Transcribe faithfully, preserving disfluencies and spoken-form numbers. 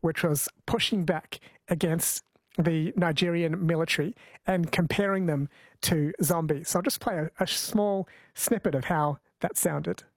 which was pushing back against the Nigerian military and comparing them to zombies. So I'll just play a, a small snippet of how that sounded.